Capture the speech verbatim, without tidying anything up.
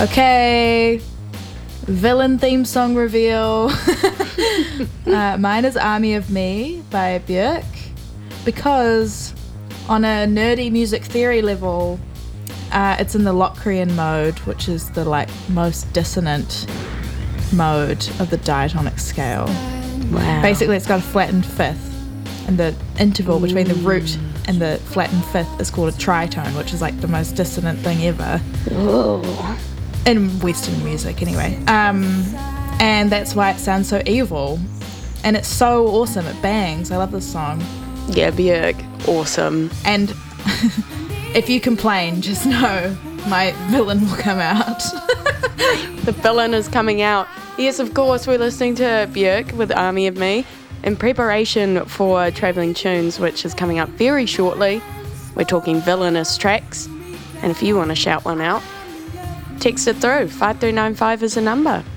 Okay, villain theme song reveal. uh, mine is Army of Me by Björk, because on a nerdy music theory level, uh, it's in the Locrian mode, which is the like most dissonant mode of the diatonic scale. Wow. Basically, it's got a flattened fifth, and the interval between the root and the flattened fifth is called a tritone, which is like the most dissonant thing ever. Whoa. In Western music, anyway. Um, and that's why it sounds so evil. And it's so awesome. It bangs. I love this song. Yeah, Björk. Awesome. And if you complain, just know my villain will come out. The villain is coming out. Yes, of course, we're listening to Björk with Army of Me in preparation for Travelling Tunes, which is coming up very shortly. We're talking villainous tracks. And if you want to shout one out, text it through. five three nine five is the number.